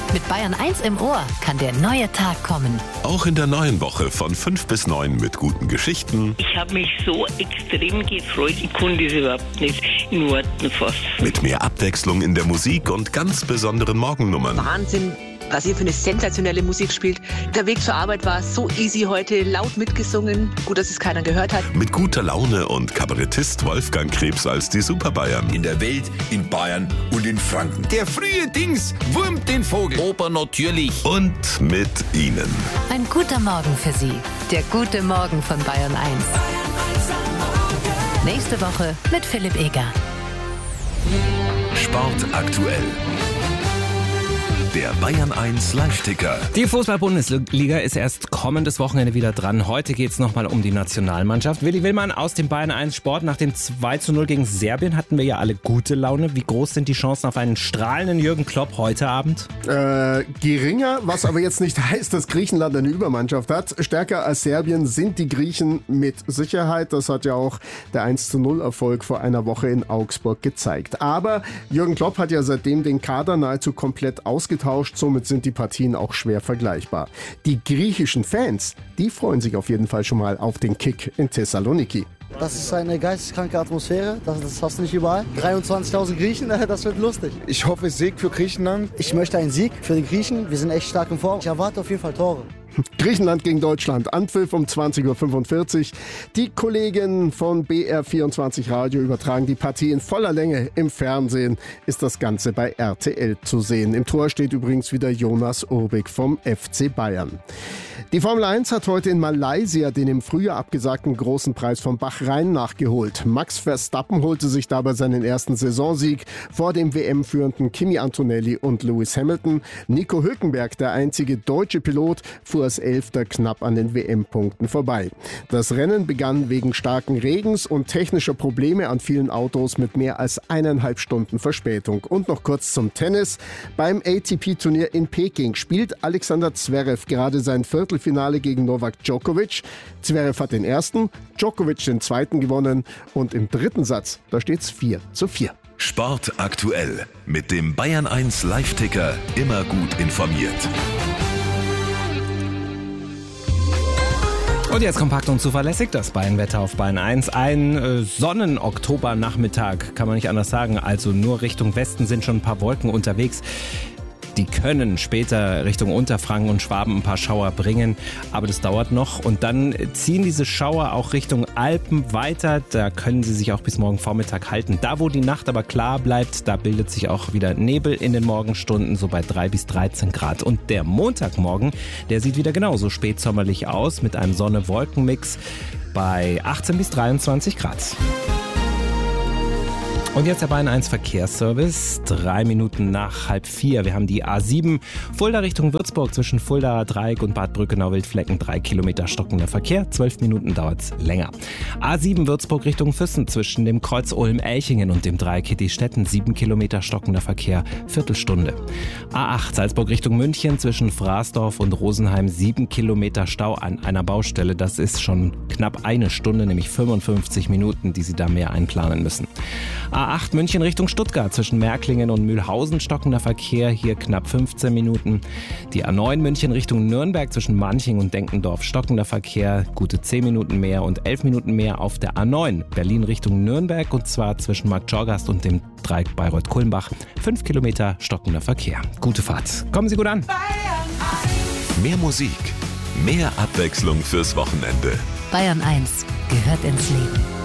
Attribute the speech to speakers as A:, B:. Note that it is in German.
A: Mit Bayern 1 im Ohr kann der neue Tag kommen.
B: Auch in der neuen Woche von 5 bis 9 mit guten Geschichten.
C: Ich habe mich so extrem gefreut, ich konnte es überhaupt nicht in Worten fassen.
B: Mit mehr Abwechslung in der Musik und ganz besonderen Morgennummern.
D: Wahnsinn, was ihr für eine sensationelle Musik spielt. Der Weg zur Arbeit war so easy heute, laut mitgesungen. Gut, dass es keiner gehört hat.
B: Mit guter Laune und Kabarettist Wolfgang Krebs als die Superbayern.
E: In der Welt, in Bayern und in Franken.
F: Der frühe Dings wurmt den Vogel.
E: Oper natürlich.
B: Und mit Ihnen.
A: Ein guter Morgen für Sie. Der gute Morgen von Bayern 1. Nächste Woche mit Philipp Eger.
B: Sport aktuell. Der Bayern 1 Live-Ticker.
G: Die Fußball-Bundesliga ist erst kommendes Wochenende wieder dran. Heute geht es nochmal um die Nationalmannschaft. Willi Willmann aus dem Bayern 1 Sport. Nach dem 2:0 gegen Serbien hatten wir ja alle gute Laune. Wie groß sind die Chancen auf einen strahlenden Jürgen Klopp heute Abend?
H: Geringer, was aber jetzt nicht heißt, dass Griechenland eine Übermannschaft hat. Stärker als Serbien sind die Griechen mit Sicherheit. Das hat ja auch der 1:0-Erfolg vor einer Woche in Augsburg gezeigt. Aber Jürgen Klopp hat ja seitdem den Kader nahezu komplett ausgetauscht. Somit sind die Partien auch schwer vergleichbar. Die griechischen Fans, die freuen sich auf jeden Fall schon mal auf den Kick in Thessaloniki.
I: Das ist eine geisteskranke Atmosphäre, das hast du nicht überall. 23.000 Griechen, das wird lustig.
J: Ich hoffe Sieg für Griechenland.
I: Ich möchte einen Sieg für die Griechen, wir sind echt stark in Form. Ich erwarte auf jeden Fall Tore.
H: Griechenland gegen Deutschland, Anpfiff um 20:45 Uhr. Die Kollegen von BR24 Radio übertragen die Partie in voller Länge. Im Fernsehen ist das Ganze bei RTL zu sehen. Im Tor steht übrigens wieder Jonas Urbik vom FC Bayern. Die Formel 1 hat heute in Malaysia den im Frühjahr abgesagten großen Preis von Bahrain nachgeholt. Max Verstappen holte sich dabei seinen ersten Saisonsieg vor dem WM-führenden Kimi Antonelli und Lewis Hamilton. Nico Hülkenberg, der einzige deutsche Pilot, fuhr als Elfter knapp an den WM-Punkten vorbei. Das Rennen begann wegen starken Regens und technischer Probleme an vielen Autos mit mehr als 1,5 Stunden Verspätung. Und noch kurz zum Tennis. Beim ATP-Turnier in Peking spielt Alexander Zverev gerade sein Viertelfinale gegen Novak Djokovic. Zverev hat den ersten, Djokovic den zweiten gewonnen und im dritten Satz, da steht's 4:4.
B: Sport aktuell. Mit dem Bayern 1 Live-Ticker immer gut informiert.
G: Und jetzt kompakt und zuverlässig das Bayern-Wetter auf Bayern 1. Ein Sonnen-Oktober-Nachmittag, kann man nicht anders sagen. Also nur Richtung Westen sind schon ein paar Wolken unterwegs. Die können später Richtung Unterfranken und Schwaben ein paar Schauer bringen, aber das dauert noch. Und dann ziehen diese Schauer auch Richtung Alpen weiter. Da können sie sich auch bis morgen Vormittag halten. Da, wo die Nacht aber klar bleibt, da bildet sich auch wieder Nebel in den Morgenstunden, so bei 3 bis 13 Grad. Und der Montagmorgen, der sieht wieder genauso spätsommerlich aus, mit einem Sonne-Wolken-Mix bei 18 bis 23 Grad. Und jetzt der Bayern 1 Verkehrsservice, 3 Minuten nach 3:30. Wir haben die A7 Fulda Richtung Würzburg zwischen Fuldaer Dreieck und Bad Brückenau-Wildflecken, 3 Kilometer stockender Verkehr, 12 Minuten dauert's länger. A7 Würzburg Richtung Füssen zwischen dem Kreuz Ulm-Elchingen und dem Dreieck Hitti-Stetten, 7 Kilometer stockender Verkehr, Viertelstunde. A8 Salzburg Richtung München zwischen Fraßdorf und Rosenheim, 7 Kilometer Stau an einer Baustelle. Das ist schon knapp eine Stunde, nämlich 55 Minuten, die Sie da mehr einplanen müssen. A8 München Richtung Stuttgart zwischen Märklingen und Mühlhausen stockender Verkehr, hier knapp 15 Minuten. Die A9 München Richtung Nürnberg zwischen Manching und Denkendorf stockender Verkehr, gute 10 Minuten mehr und 11 Minuten mehr auf der A9 Berlin Richtung Nürnberg und zwar zwischen Marktschorgast und dem Dreieck Bayreuth-Kulmbach, 5 Kilometer stockender Verkehr. Gute Fahrt. Kommen Sie gut an.
B: Mehr Musik, mehr Abwechslung fürs Wochenende.
A: Bayern 1 gehört ins Leben.